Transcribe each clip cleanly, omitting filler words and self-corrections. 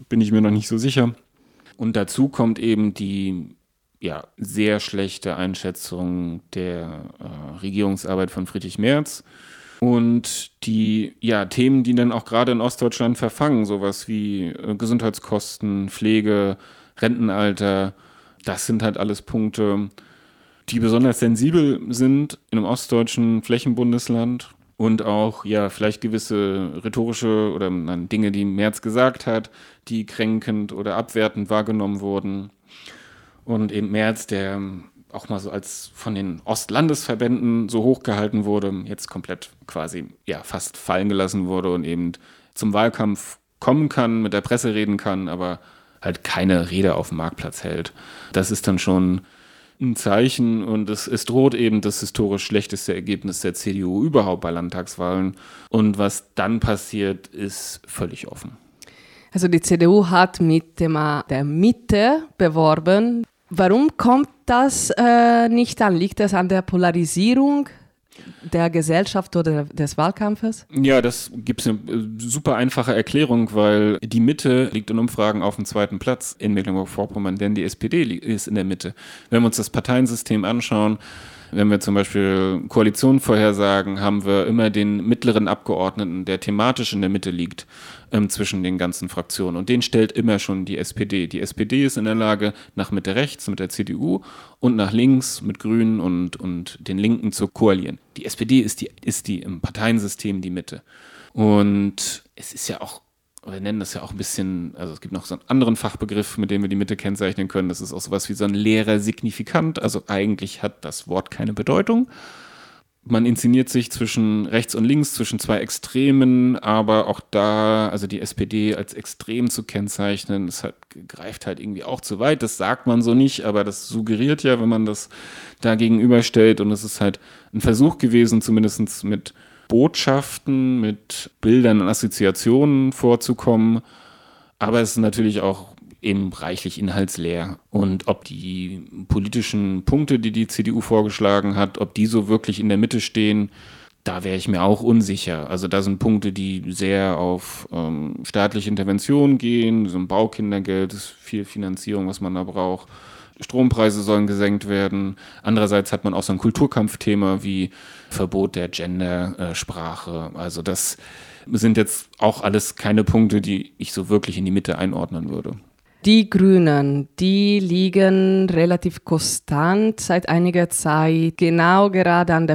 bin ich mir noch nicht so sicher. Und dazu kommt eben die sehr schlechte Einschätzung der Regierungsarbeit von Friedrich Merz und die Themen, die dann auch gerade in Ostdeutschland verfangen, sowas wie Gesundheitskosten, Pflege, Rentenalter. Das sind halt alles Punkte, die besonders sensibel sind in einem ostdeutschen Flächenbundesland und auch vielleicht gewisse rhetorische oder Dinge, die Merz gesagt hat, die kränkend oder abwertend wahrgenommen wurden. Und eben Merz, der auch mal so als von den Ostlandesverbänden so hochgehalten wurde, jetzt komplett quasi fast fallen gelassen wurde und eben zum Wahlkampf kommen kann, mit der Presse reden kann, aber halt keine Rede auf dem Marktplatz hält. Das ist dann schon ein Zeichen und es droht eben das historisch schlechteste Ergebnis der CDU überhaupt bei Landtagswahlen. Und was dann passiert, ist völlig offen. Also die CDU hat mit Thema der Mitte beworben. Warum kommt das nicht an? Liegt das an der Polarisierung der Gesellschaft oder des Wahlkampfes? Ja, das gibt es eine super einfache Erklärung, weil die Mitte liegt in Umfragen auf dem 2. Platz in Mecklenburg-Vorpommern, denn die SPD ist in der Mitte. Wenn wir uns das Parteiensystem anschauen, wenn wir zum Beispiel Koalitionen vorhersagen, haben wir immer den mittleren Abgeordneten, der thematisch in der Mitte liegt, zwischen den ganzen Fraktionen. Und den stellt immer schon die SPD. Die SPD ist in der Lage, nach Mitte rechts mit der CDU und nach links mit Grünen und den Linken zu koalieren. Die SPD ist die im Parteiensystem die Mitte. Und es ist ja auch, wir nennen das ja auch ein bisschen, also es gibt noch so einen anderen Fachbegriff, mit dem wir die Mitte kennzeichnen können. Das ist auch sowas wie so ein leerer Signifikant. Also eigentlich hat das Wort keine Bedeutung. Man inszeniert sich zwischen rechts und links, zwischen zwei Extremen, aber auch da, also die SPD als extrem zu kennzeichnen, das greift halt irgendwie auch zu weit. Das sagt man so nicht, aber das suggeriert ja, wenn man das da gegenüberstellt. Und es ist halt ein Versuch gewesen, zumindest mit Botschaften, mit Bildern und Assoziationen vorzukommen. Aber es ist natürlich auch eben reichlich inhaltsleer. Und ob die politischen Punkte, die die CDU vorgeschlagen hat, ob die so wirklich in der Mitte stehen, da wäre ich mir auch unsicher. Also da sind Punkte, die sehr auf staatliche Intervention gehen, so ein Baukindergeld, ist viel Finanzierung, was man da braucht. Strompreise sollen gesenkt werden. Andererseits hat man auch so ein Kulturkampfthema wie Verbot der Gendersprache. Also das sind jetzt auch alles keine Punkte, die ich so wirklich in die Mitte einordnen würde. Die Grünen, die liegen relativ konstant seit einiger Zeit genau gerade an der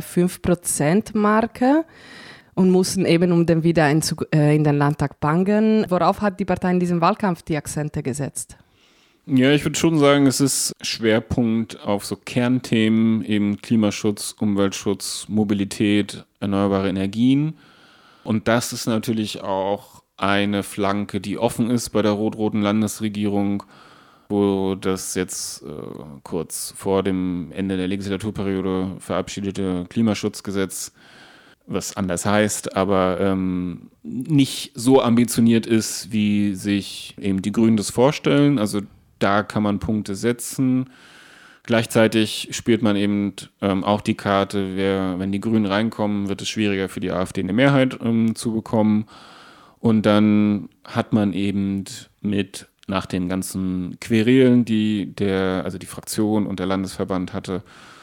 5%-Marke und mussten eben um den Wiedereinzug in den Landtag bangen. Worauf hat die Partei in diesem Wahlkampf die Akzente gesetzt? Ja, ich würde schon sagen, es ist Schwerpunkt auf so Kernthemen, eben Klimaschutz, Umweltschutz, Mobilität, erneuerbare Energien. Und das ist natürlich auch eine Flanke, die offen ist bei der rot-roten Landesregierung, wo das jetzt kurz vor dem Ende der Legislaturperiode verabschiedete Klimaschutzgesetz, was anders heißt, aber nicht so ambitioniert ist, wie sich eben die Grünen das vorstellen. Also da kann man Punkte setzen. Gleichzeitig spielt man eben auch die Karte, wenn die Grünen reinkommen, wird es schwieriger für die AfD eine Mehrheit zu bekommen. Und dann hat man eben nach den ganzen Querelen, die die Fraktion und der Landesverband hatte,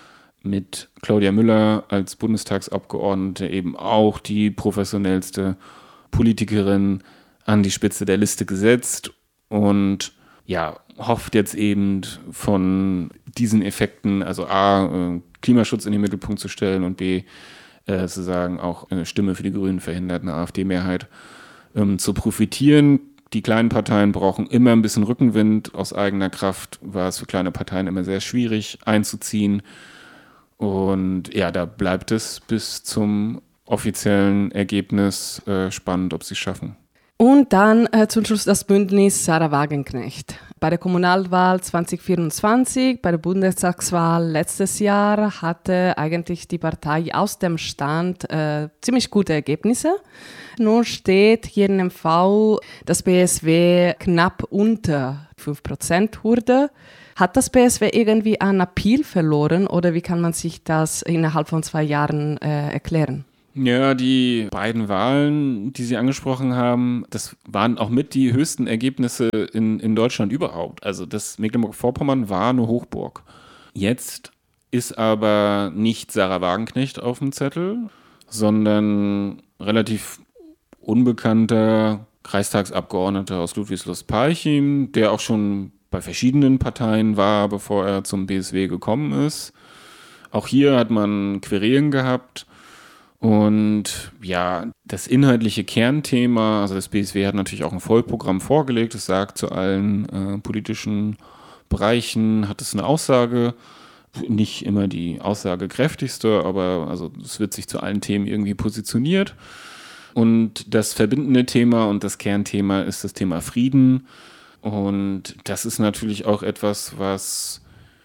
mit Claudia Müller als Bundestagsabgeordnete eben auch die professionellste Politikerin an die Spitze der Liste gesetzt und hofft jetzt eben von diesen Effekten, also A, Klimaschutz in den Mittelpunkt zu stellen und B, sozusagen auch eine Stimme für die Grünen verhindert, eine AfD-Mehrheit zu profitieren. Die kleinen Parteien brauchen immer ein bisschen Rückenwind. Aus eigener Kraft war es für kleine Parteien immer sehr schwierig einzuziehen. Und da bleibt es bis zum offiziellen Ergebnis spannend, ob sie es schaffen. Und dann zum Schluss das Bündnis Sarah Wagenknecht. Bei der Kommunalwahl 2024, bei der Bundestagswahl letztes Jahr hatte eigentlich die Partei aus dem Stand ziemlich gute Ergebnisse. Nun steht hier in MV das BSW knapp unter 5%-Hürde. Hat das BSW irgendwie an Appeal verloren oder wie kann man sich das innerhalb von 2 Jahren erklären? Ja, die beiden Wahlen, die Sie angesprochen haben, das waren auch mit die höchsten Ergebnisse in Deutschland überhaupt. Also das Mecklenburg-Vorpommern war eine Hochburg. Jetzt ist aber nicht Sarah Wagenknecht auf dem Zettel, sondern relativ unbekannter Kreistagsabgeordneter aus Ludwigslust-Parchim, der auch schon bei verschiedenen Parteien war, bevor er zum BSW gekommen ist. Auch hier hat man Querelen gehabt. Und ja, das inhaltliche Kernthema, also das BSW hat natürlich auch ein Vollprogramm vorgelegt, es sagt zu allen politischen Bereichen, hat es eine Aussage, nicht immer die aussagekräftigste, aber also es wird sich zu allen Themen irgendwie positioniert. Und das verbindende Thema und das Kernthema ist das Thema Frieden. Und das ist natürlich auch etwas, was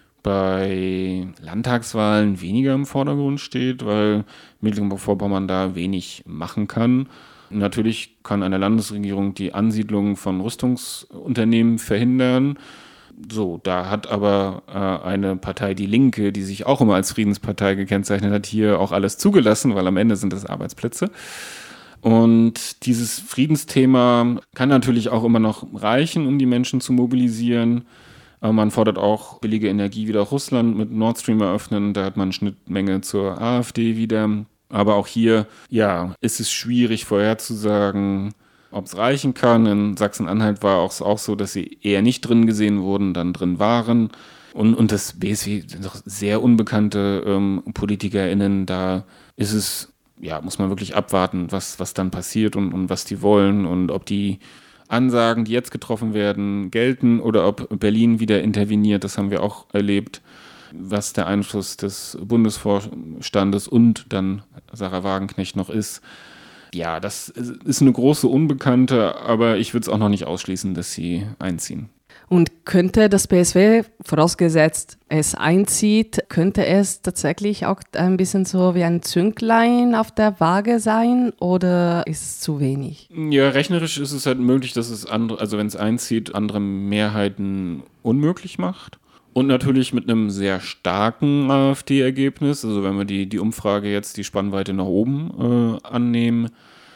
bei Landtagswahlen weniger im Vordergrund steht, weil Mecklenburg-Vorpommern da wenig machen kann. Natürlich kann eine Landesregierung die Ansiedlung von Rüstungsunternehmen verhindern. So, da hat aber eine Partei, die Linke, die sich auch immer als Friedenspartei gekennzeichnet hat, hier auch alles zugelassen, weil am Ende sind das Arbeitsplätze. Und dieses Friedensthema kann natürlich auch immer noch reichen, um die Menschen zu mobilisieren. Aber man fordert auch billige Energie wieder Russland mit Nord Stream eröffnen. Da hat man eine Schnittmenge zur AfD wieder. Aber auch hier, ja, ist es schwierig vorherzusagen, ob es reichen kann. In Sachsen-Anhalt war auch so, dass sie eher nicht drin gesehen wurden, dann drin waren. Und das BSW sind doch sehr unbekannte PolitikerInnen. Da ist es, ja, muss man wirklich abwarten, was dann passiert und was die wollen und ob die Ansagen, die jetzt getroffen werden, gelten oder ob Berlin wieder interveniert. Das haben wir auch erlebt, was der Einfluss des Bundesvorstandes und dann Sarah Wagenknecht noch ist. Ja, das ist eine große Unbekannte, aber ich würde es auch noch nicht ausschließen, dass sie einziehen. Und könnte das BSW, vorausgesetzt es einzieht, könnte es tatsächlich auch ein bisschen so wie ein Zünglein auf der Waage sein oder ist es zu wenig? Ja, rechnerisch ist es halt möglich, dass es andere, also wenn es einzieht, andere Mehrheiten unmöglich macht. Und natürlich mit einem sehr starken AfD-Ergebnis, also wenn wir die Umfrage jetzt die Spannweite nach oben annehmen,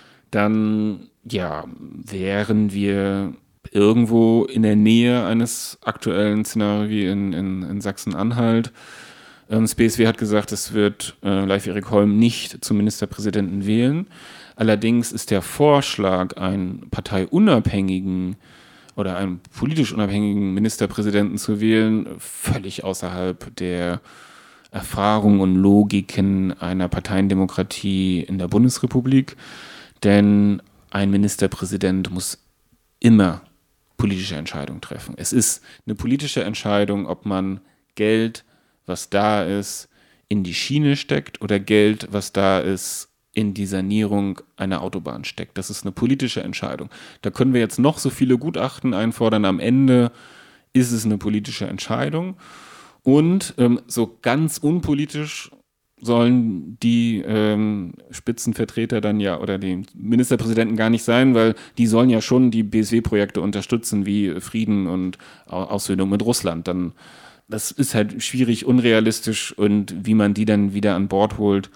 dann ja, wären wir irgendwo in der Nähe eines aktuellen Szenarios wie in Sachsen-Anhalt. Das BSW hat gesagt, es wird Leif-Erik Holm nicht zum Ministerpräsidenten wählen. Allerdings ist der Vorschlag, einen parteiunabhängigen oder einen politisch unabhängigen Ministerpräsidenten zu wählen, völlig außerhalb der Erfahrung und Logiken einer Parteiendemokratie in der Bundesrepublik. Denn ein Ministerpräsident muss immer politische Entscheidungen treffen. Es ist eine politische Entscheidung, ob man Geld, was da ist, in die Schiene steckt oder Geld, was da ist, in die Sanierung einer Autobahn steckt. Das ist eine politische Entscheidung. Da können wir jetzt noch so viele Gutachten einfordern. Am Ende ist es eine politische Entscheidung. Und so ganz unpolitisch sollen die Spitzenvertreter dann ja oder die Ministerpräsidenten gar nicht sein, weil die sollen ja schon die BSW-Projekte unterstützen, wie Frieden und Aussöhnung mit Russland. Dann, das ist halt schwierig, unrealistisch und wie man die dann wieder an Bord holt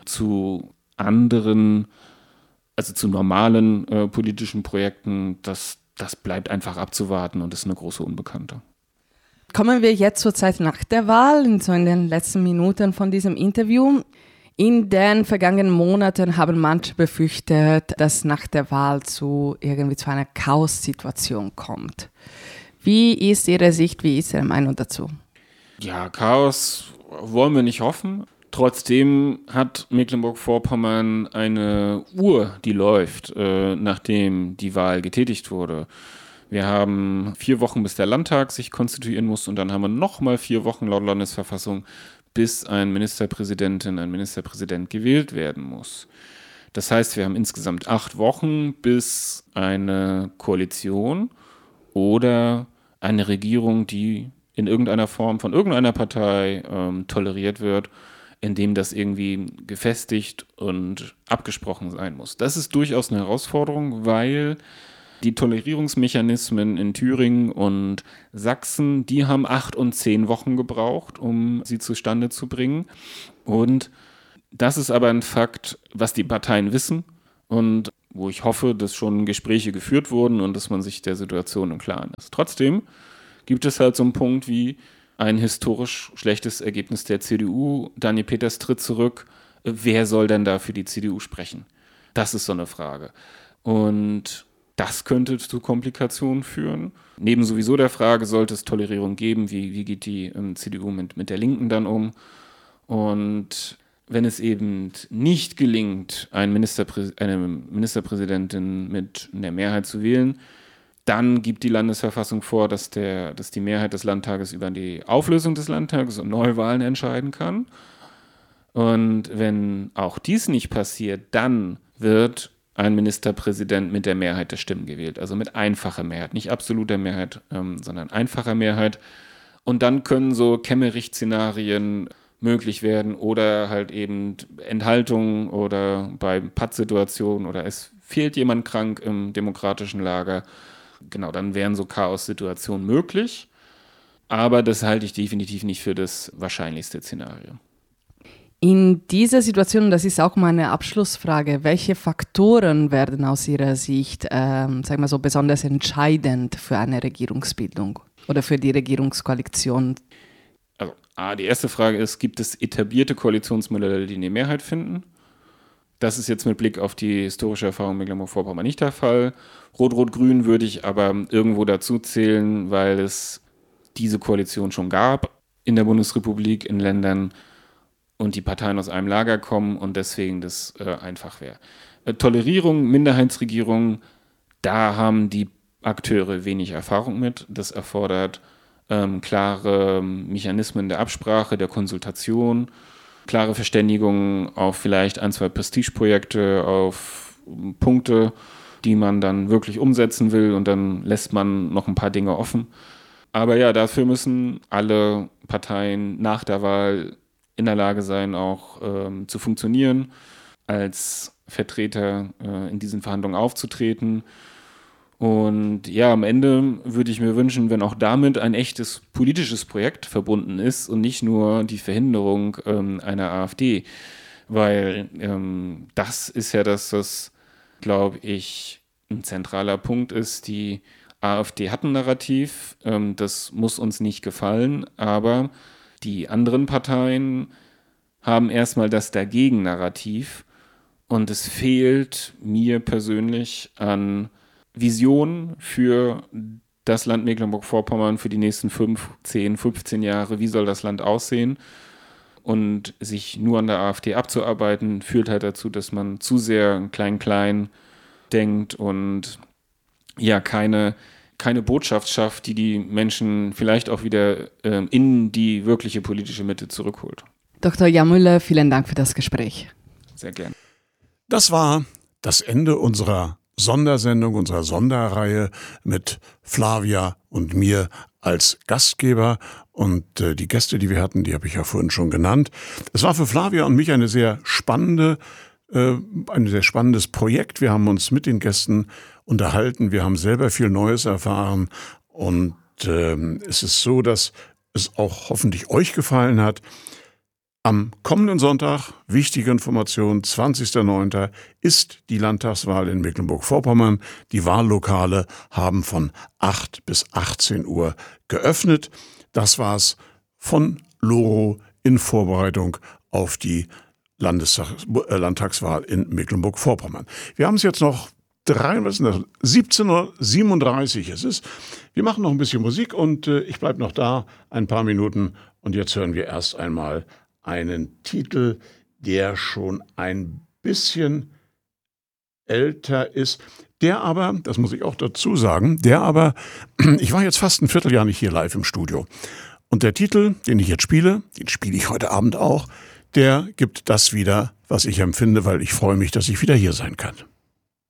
zu anderen, also zu normalen politischen Projekten, das bleibt einfach abzuwarten und ist eine große Unbekannte. Kommen wir jetzt zur Zeit nach der Wahl, so in den letzten Minuten von diesem Interview. In den vergangenen Monaten haben manche befürchtet, dass nach der Wahl zu einer Chaos-Situation kommt. Wie ist Ihre Sicht, wie ist Ihre Meinung dazu? Ja, Chaos wollen wir nicht hoffen. Trotzdem hat Mecklenburg-Vorpommern eine Uhr, die läuft, nachdem die Wahl getätigt wurde. Wir haben 4 Wochen, bis der Landtag sich konstituieren muss und dann haben wir nochmal 4 Wochen laut Landesverfassung, bis ein Ministerpräsidentin, ein Ministerpräsident gewählt werden muss. Das heißt, wir haben insgesamt 8 Wochen, bis eine Koalition oder eine Regierung, die in irgendeiner Form von irgendeiner Partei toleriert wird, indem das irgendwie gefestigt und abgesprochen sein muss. Das ist durchaus eine Herausforderung, weil die Tolerierungsmechanismen in Thüringen und Sachsen, die haben 8 und 10 Wochen gebraucht, um sie zustande zu bringen. Und Das ist aber ein Fakt, was die Parteien wissen und wo ich hoffe, dass schon Gespräche geführt wurden und dass man sich der Situation im Klaren ist. Trotzdem gibt es halt so einen Punkt wie ein historisch schlechtes Ergebnis der CDU. Daniel Peters tritt zurück. Wer soll denn da für die CDU sprechen? Das ist so eine Frage. Und das könnte zu Komplikationen führen. Neben sowieso der Frage, sollte es Tolerierung geben, wie geht die CDU mit der Linken dann um? Und wenn es eben nicht gelingt, eine Ministerpräsidentin mit der Mehrheit zu wählen, dann gibt die Landesverfassung vor, dass die Mehrheit des Landtages über die Auflösung des Landtages und Neuwahlen entscheiden kann. Und wenn auch dies nicht passiert, dann wird ein Ministerpräsident mit der Mehrheit der Stimmen gewählt, also mit einfacher Mehrheit, nicht absoluter Mehrheit, sondern einfacher Mehrheit. Und dann können so Kemmerich-Szenarien möglich werden oder halt eben Enthaltung oder bei Pattsituationen oder es fehlt jemand krank im demokratischen Lager. Genau, dann wären so Chaos-Situationen möglich, aber das halte ich definitiv nicht für das wahrscheinlichste Szenario. In dieser Situation, das ist auch meine Abschlussfrage, welche Faktoren werden aus Ihrer Sicht, sagen wir so, besonders entscheidend für eine Regierungsbildung oder für die Regierungskoalition? Also die erste Frage ist, gibt es etablierte Koalitionsmodelle, die eine Mehrheit finden? Das ist jetzt mit Blick auf die historische Erfahrung Mecklenburg-Vorpommern nicht der Fall. Rot-Rot-Grün würde ich aber irgendwo dazu zählen, weil es diese Koalition schon gab in der Bundesrepublik, in Ländern und die Parteien aus einem Lager kommen und deswegen das einfach wäre. Tolerierung, Minderheitsregierung, da haben die Akteure wenig Erfahrung mit. Das erfordert klare Mechanismen der Absprache, der Konsultation, klare Verständigungen auf vielleicht 1, 2 Prestigeprojekte, auf Punkte, die man dann wirklich umsetzen will und dann lässt man noch ein paar Dinge offen. Aber ja, dafür müssen alle Parteien nach der Wahl in der Lage sein, auch zu funktionieren, als Vertreter in diesen Verhandlungen aufzutreten. Und ja, am Ende würde ich mir wünschen, wenn auch damit ein echtes politisches Projekt verbunden ist und nicht nur die Verhinderung einer AfD. Weil das ist ja das, was, glaube ich, ein zentraler Punkt ist. Die AfD hat ein Narrativ, das muss uns nicht gefallen, aber die anderen Parteien haben erstmal das Dagegen-Narrativ und es fehlt mir persönlich an Vision für das Land Mecklenburg-Vorpommern für die nächsten 5, 10, 15 Jahre. Wie soll das Land aussehen? Und sich nur an der AfD abzuarbeiten, führt halt dazu, dass man zu sehr klein-klein denkt und ja, keine Botschaft schafft, die die Menschen vielleicht auch wieder in die wirkliche politische Mitte zurückholt. Dr. Jan Müller, vielen Dank für das Gespräch. Sehr gern. Das war das Ende unserer Sondersendung, unserer Sonderreihe mit Flavia und mir als Gastgeber. Und die Gäste, die wir hatten, die habe ich ja vorhin schon genannt. Es war für Flavia und mich ein sehr spannendes Projekt. Wir haben uns mit den Gästen unterhalten. Wir haben selber viel Neues erfahren. Und es ist so, dass es auch hoffentlich euch gefallen hat. Am kommenden Sonntag, wichtige Information, 20.09. ist die Landtagswahl in Mecklenburg-Vorpommern. Die Wahllokale haben von 8 bis 18 Uhr geöffnet. Das war's von Loro in Vorbereitung auf die Landtagswahl in Mecklenburg-Vorpommern. Wir haben es jetzt noch 17:37 Uhr ist es. Wir machen noch ein bisschen Musik und ich bleibe noch da ein paar Minuten. Und jetzt hören wir erst einmal einen Titel, der schon ein bisschen älter ist, der aber, das muss ich auch dazu sagen, ich war jetzt fast ein Vierteljahr nicht hier live im Studio. Und der Titel, den ich jetzt spiele, den spiele ich heute Abend auch, der gibt das wieder, was ich empfinde, weil ich freue mich, dass ich wieder hier sein kann.